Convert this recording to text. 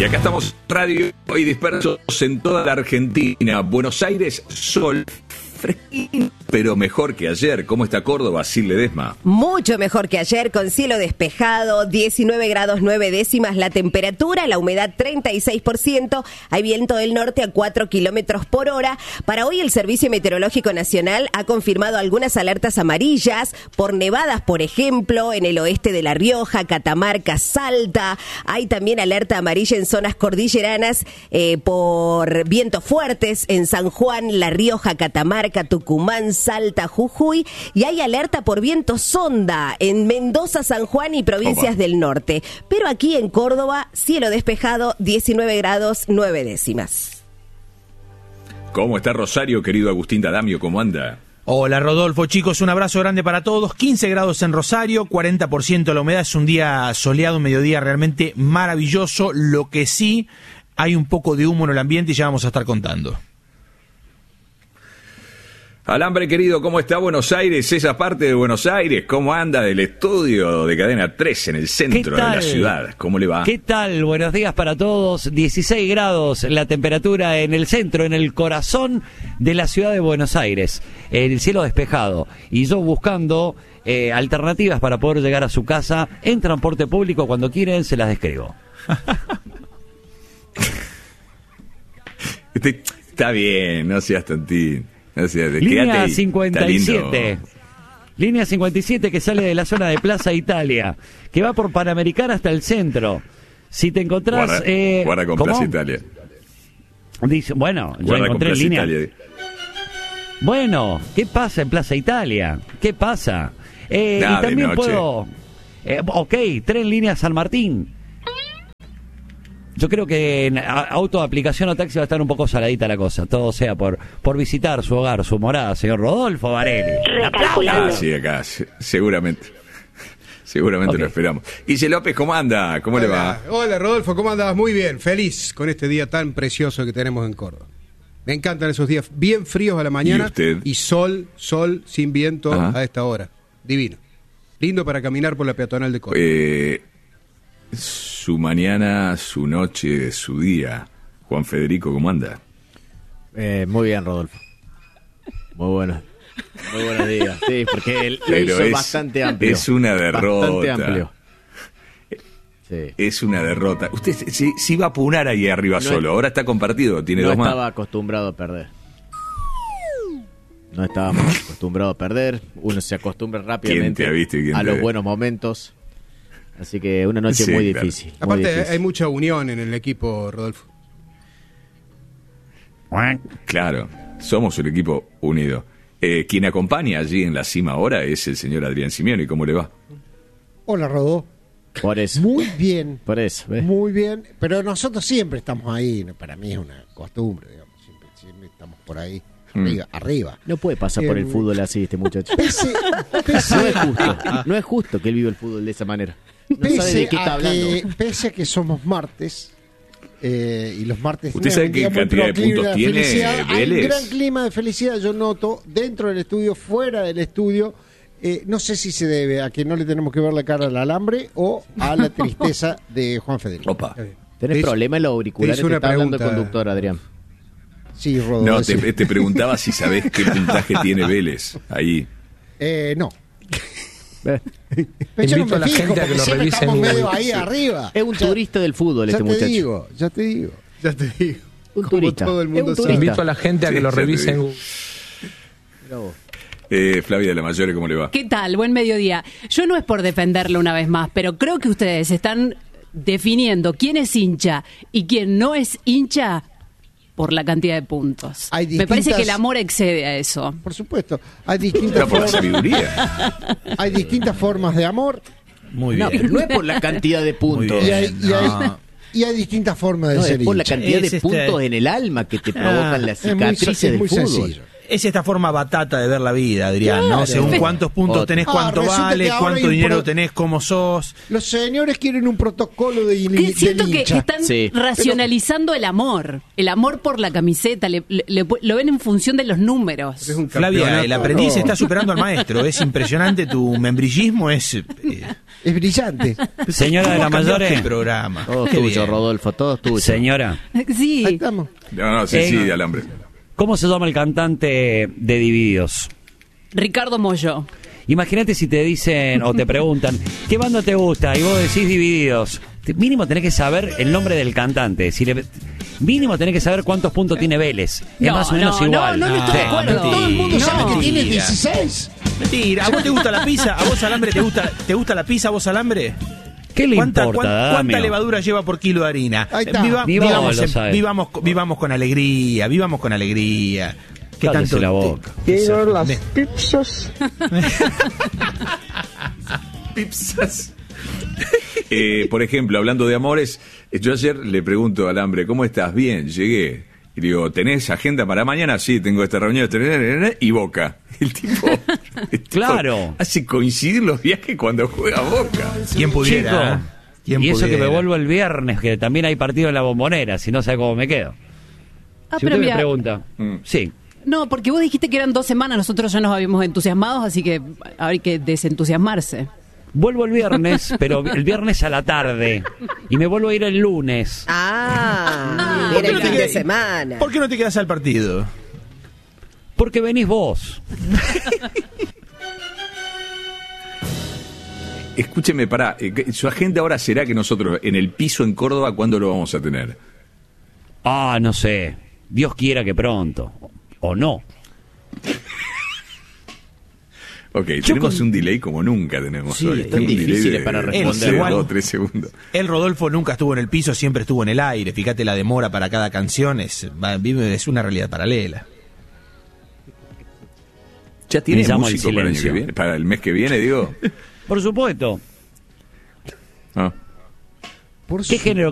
Y acá estamos, radio y dispersos en toda la Argentina. Buenos Aires, sol, fresquín, pero mejor que ayer. ¿Cómo está Córdoba, Sil Ledesma? Mucho mejor que ayer, con cielo despejado, 19 grados 9 décimas la temperatura, la humedad 36%, hay viento del norte a 4 kilómetros por hora. Para hoy el Servicio Meteorológico Nacional ha confirmado algunas alertas amarillas por nevadas, por ejemplo, en el oeste de La Rioja, Catamarca, Salta. Hay también alerta amarilla en zonas cordilleranas por vientos fuertes en San Juan, La Rioja, Catamarca, Tucumán, Salta, Jujuy, y hay alerta por viento sonda en Mendoza, San Juan y provincias del norte. Pero aquí en Córdoba, cielo despejado, 19 grados 9 décimas. ¿Cómo está Rosario, querido Agustín D'Adamio? ¿Cómo anda? Hola Rodolfo, chicos, un abrazo grande para todos. 15 grados en Rosario, 40% la humedad, es un día soleado, un mediodía realmente maravilloso. Lo que sí, hay un poco de humo en el ambiente y ya vamos a estar contando. Alambre, querido, ¿cómo está Buenos Aires? Esa parte de Buenos Aires, ¿cómo anda del estudio de Cadena 3 en el centro de la ciudad? ¿Cómo le va? ¿Qué tal? Buenos días para todos. 16 grados la temperatura en el centro, en el corazón de la ciudad de Buenos Aires. El cielo despejado. Y yo buscando alternativas para poder llegar a su casa en transporte público. Cuando quieren, se las describo. Está bien, no seas tontín. O sea, línea 57. Línea 57 que sale de la zona de Plaza Italia, que va por Panamericana hasta el centro. Si te encontrás... Guarda con Plaza Italia. Dice, bueno, yo encontré en línea. Italia. Bueno, ¿qué pasa en Plaza Italia? ¿Qué pasa? Y también puedo... ok, tren línea San Martín. Yo creo que en auto, aplicación o taxi va a estar un poco saladita la cosa. Todo sea por visitar su hogar, su morada, señor Rodolfo Varelli. Sí, acá, seguramente. Seguramente lo esperamos. Ise López, ¿cómo anda? ¿Cómo le va? Hola, Rodolfo, ¿cómo andás? Muy bien, feliz con este día tan precioso que tenemos en Córdoba. Me encantan esos días bien fríos a la mañana. Y sol sin viento a esta hora. Divino. Lindo para caminar por la peatonal de Córdoba. Su mañana, su noche, su día. Juan Federico, ¿cómo anda? Muy bien, Rodolfo. Muy buenos días. Sí, porque lo hizo bastante amplio. Es una derrota. Bastante amplio. Sí. Es una derrota. Usted se iba a apunar ahí arriba solo. Ahora está compartido, tiene dos más. No estaba acostumbrado a perder. No estábamos acostumbrados a perder. Uno se acostumbra rápidamente a los buenos momentos. Así que una noche muy difícil. Claro. Aparte difícil. Hay mucha unión en el equipo, Rodolfo. Claro, somos un equipo unido. Quien acompaña allí en la cima ahora es el señor Adrián Simeoni. ¿Cómo le va? Hola, Rodolfo. Por eso. Muy bien. Por eso. ¿Ves? Muy bien. Pero nosotros siempre estamos ahí. Para mí es una costumbre, digamos. Siempre estamos por ahí. Arriba. No puede pasar por el fútbol así este muchacho. No es justo que él viva el fútbol de esa manera. No sabe de qué está hablando. Pese a que somos martes, y los martes... ¿Usted sabe qué cantidad de puntos tiene Vélez? Hay un gran clima de felicidad, yo noto, dentro del estudio, fuera del estudio. No sé si se debe a que no le tenemos que ver la cara al alambre o a la tristeza de Juan Federico. Opa. ¿Tenés problema en los auriculares? Te está hablando el conductor, Adrián. Sí, Rodolfo. No, te preguntaba si sabés qué puntaje tiene Vélez ahí. No. Invito a la gente a que lo revise en medio ahí arriba. Es un turista del fútbol este muchacho. Ya te digo. Un turista. Todo el mundo sabe. Invito a la gente a que lo revise en Google. Flavia de la Mayore, ¿cómo le va? ¿Qué tal? Buen mediodía. Yo no es por defenderlo una vez más, pero creo que ustedes están definiendo quién es hincha y quién no es hincha por la cantidad de puntos. Me parece que el amor excede a eso. Por supuesto. Hay distintas formas. Sabiduría. Hay distintas formas de amor. Muy bien. Pero no es por la cantidad de puntos. Y hay distintas formas de ser hincha. Es por la cantidad de puntos en el alma que te provocan las cicatrices del fútbol. Es esta forma batata de ver la vida, Adrián, claro, ¿no? Según cuántos puntos tenés, cuánto vale, cuánto dinero tenés, cómo sos. Los señores quieren un protocolo de siento que están racionalizando el amor por la camiseta, lo ven en función de los números. Flavia, el aprendiz está superando al maestro, es impresionante, tu membrillismo es brillante. Señora de la Mayores, programa. Todo tuyo, Rodolfo, todo tuyo. Señora. Sí. Ahí estamos. No, sí, de alambre. ¿Cómo se llama el cantante de Divididos? Ricardo Mollo. Imagínate si te dicen o te preguntan, ¿qué banda te gusta? Y vos decís Divididos. Mínimo tenés que saber el nombre del cantante. Mínimo tenés que saber cuántos puntos tiene Vélez. Es más o menos igual. No estoy de acuerdo. Todo el mundo sabe que tiene 16. Mentira. ¿A vos te gusta la pizza? ¿A vos, Alambre, te gusta la pizza? ¿A vos, Alambre? ¿Qué le importa? ¿Cuánta levadura lleva por kilo de harina? Vivamos con alegría, vivamos con alegría. ¿Qué tanto la boca? Quiero las pizzas. Pizzas. Por ejemplo, hablando de amores, yo ayer le pregunto a Alambre, ¿cómo estás? Bien, llegué. Y digo, ¿tenés agenda para mañana? Sí, tengo esta reunión, y Boca. El tipo claro, hace coincidir los viajes cuando juega Boca. ¿Quién pudiera? Y eso que me vuelvo el viernes, que también hay partido en la Bombonera, si no sé cómo me quedo. Si usted me pregunta. Sí. No, porque vos dijiste que eran 2 semanas, nosotros ya nos habíamos entusiasmado, así que hay que desentusiasmarse. Vuelvo el viernes, pero el viernes a la tarde. Y me vuelvo a ir el lunes. Era el fin de semana. ¿Por qué no te quedas al partido? Porque venís vos. Escúcheme, pará. Su agenda ahora será que nosotros en el piso en Córdoba, ¿cuándo lo vamos a tener? No sé. Dios quiera que pronto. O no. Ok, tenemos un delay como nunca tenemos hoy. Están difíciles para responder. 2 o 3 segundos. El Rodolfo nunca estuvo en el piso, siempre estuvo en el aire. Fíjate la demora para cada canción, es una realidad paralela. ¿Ya tiene músico para el año que viene? ¿Para el mes que viene, digo? Por supuesto. ¿Qué género